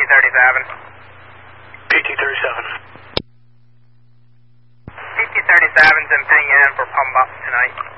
PT-37. PT-37's in Penn Yan for pump up tonight.